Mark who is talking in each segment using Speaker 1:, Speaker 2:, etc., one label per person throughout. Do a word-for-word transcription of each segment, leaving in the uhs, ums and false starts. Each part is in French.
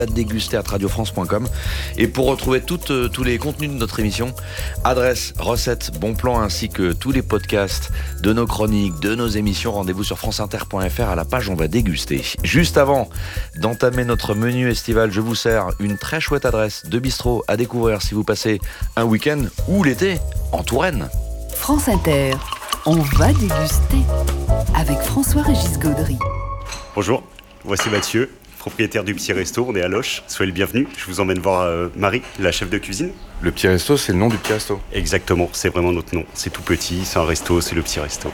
Speaker 1: à déguster à radio france point com. Et pour retrouver toutes, euh, tous les contenus de notre émission, adresse, recettes, bons plans ainsi que tous les podcasts de nos chroniques, de nos émissions, rendez-vous sur franceinter point f r à la page On va déguster. Juste avant d'entamer notre menu estival, je vous sers une très chouette adresse de bistrot à découvrir si vous passez un week-end ou l'été en Touraine.
Speaker 2: France Inter, on va déguster avec François-Régis Gaudry.
Speaker 3: Bonjour, voici Mathieu, propriétaire du Petit Resto, on est à Loches, soyez le bienvenu. Je vous emmène voir euh, Marie, la chef de cuisine.
Speaker 4: Le Petit Resto, c'est le nom du Petit Resto.
Speaker 3: Exactement, c'est vraiment notre nom. C'est tout petit, c'est un resto, c'est le Petit Resto.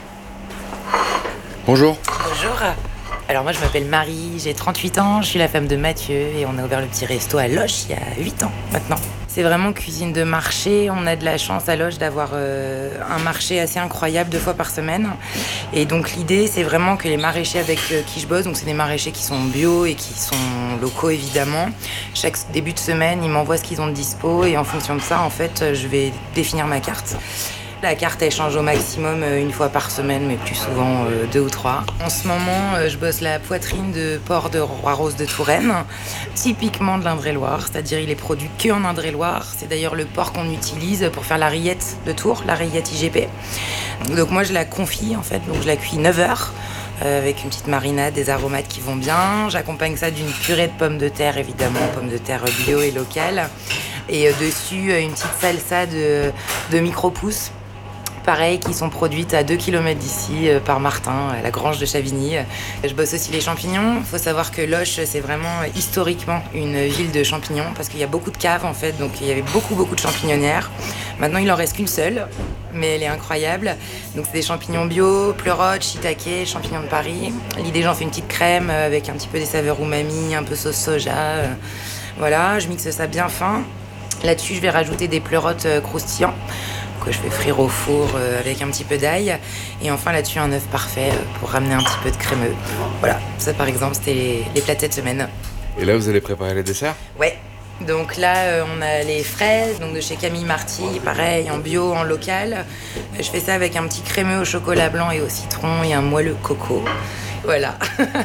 Speaker 4: Bonjour.
Speaker 5: Bonjour. Alors moi je m'appelle Marie, j'ai trente-huit ans, je suis la femme de Mathieu et on a ouvert le Petit Resto à Loches il y a huit ans maintenant. C'est vraiment cuisine de marché, on a de la chance à Loches d'avoir euh, un marché assez incroyable deux fois par semaine. Et donc l'idée c'est vraiment que les maraîchers avec euh, qui je bosse, donc c'est des maraîchers qui sont bio et qui sont locaux évidemment. Chaque début de semaine ils m'envoient ce qu'ils ont de dispo et en fonction de ça en fait je vais définir ma carte. La carte, elle change au maximum une fois par semaine, mais plus souvent euh, deux ou trois. En ce moment, euh, je bosse la poitrine de porc de Roi-Rose de Touraine, typiquement de l'Indre-et-Loire, c'est-à-dire il est produit que en Indre-et-Loire. C'est d'ailleurs le porc qu'on utilise pour faire la rillette de Tours, la rillette I G P. Donc moi, je la confie en fait, donc je la cuis neuf heures. Euh, avec une petite marinade, des aromates qui vont bien. J'accompagne ça d'une purée de pommes de terre, évidemment, pommes de terre bio et locales. Et euh, dessus, une petite salsa de, de micro-pousses. Pareil, qui sont produites à deux kilomètres d'ici euh, par Martin, à la grange de Chavigny. Je bosse aussi les champignons. Il faut savoir que Loches, c'est vraiment historiquement une ville de champignons parce qu'il y a beaucoup de caves en fait, donc il y avait beaucoup beaucoup de champignonnières. Maintenant, il en reste qu'une seule, mais elle est incroyable. Donc c'est des champignons bio, pleurotes, shiitake, champignons de Paris. L'idée, j'en fais une petite crème avec un petit peu des saveurs umami, un peu sauce soja. Euh, voilà, je mixe ça bien fin. Là-dessus, je vais rajouter des pleurotes euh, croustillants que je fais frire au four euh, avec un petit peu d'ail. Et enfin là-dessus un œuf parfait euh, pour ramener un petit peu de crémeux. Voilà, ça par exemple c'était les, les plats de cette semaine.
Speaker 4: Et là vous allez préparer les desserts ?
Speaker 5: Ouais, donc là euh, on a les fraises, donc de chez Camille Marty, pareil, en bio, en local. Je fais ça avec un petit crémeux au chocolat blanc et au citron et un moelleux coco. Voilà,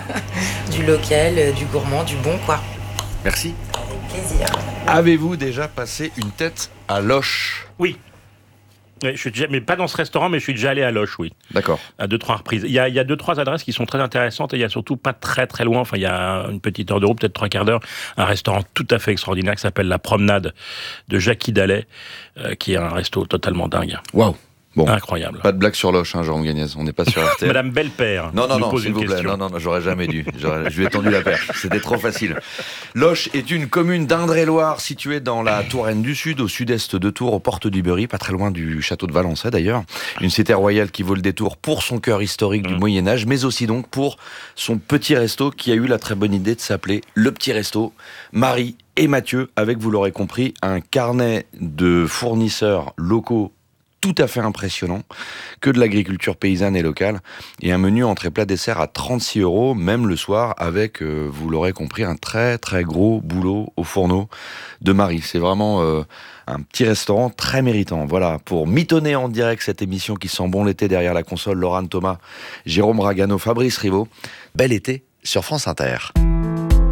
Speaker 5: du local, euh, du gourmand, du bon quoi.
Speaker 1: Merci.
Speaker 5: Avec plaisir.
Speaker 1: Avez-vous déjà passé une tête à Loches ?
Speaker 6: Oui. Oui, je suis déjà, mais pas dans ce restaurant, mais je suis déjà allé à Loches, oui.
Speaker 1: D'accord.
Speaker 6: À deux, trois reprises. Il y a, il y a deux, trois adresses qui sont très intéressantes et il y a surtout pas très, très loin, enfin, il y a une petite heure de route, peut-être trois quarts d'heure, un restaurant tout à fait extraordinaire qui s'appelle La Promenade de Jackie Dallet, euh, qui est un resto totalement dingue.
Speaker 1: Waouh. Bon,
Speaker 6: incroyable.
Speaker 1: Pas de blague sur Loches, hein, Jérôme Gagnès, on n'est pas sur R T L.
Speaker 6: Madame Belle-Père
Speaker 1: non, non,
Speaker 6: nous
Speaker 1: non,
Speaker 6: pose
Speaker 1: s'il
Speaker 6: une
Speaker 1: vous plaît,
Speaker 6: question.
Speaker 1: non, non, non, j'aurais jamais dû. J'aurais, je lui ai tendu la perche, c'était trop facile. Loches est une commune d'Indre-et-Loire située dans la Touraine du Sud, au sud-est de Tours, aux portes du Berry, pas très loin du château de Valençay d'ailleurs. Une cité royale qui vaut le détour pour son cœur historique du mmh. Moyen-Âge, mais aussi donc pour son petit resto qui a eu la très bonne idée de s'appeler Le Petit Resto. Marie et Mathieu, avec, vous l'aurez compris, un carnet de fournisseurs locaux tout à fait impressionnant, que de l'agriculture paysanne et locale, et un menu entrée plat dessert à trente-six euros, même le soir, avec, euh, vous l'aurez compris, un très très gros boulot au fourneau de Marie. C'est vraiment euh, un petit restaurant très méritant. Voilà, pour mitonner en direct cette émission qui sent bon l'été derrière la console, Laurent Thomas, Jérôme Ragano, Fabrice Rivaud. Bel été sur France Inter.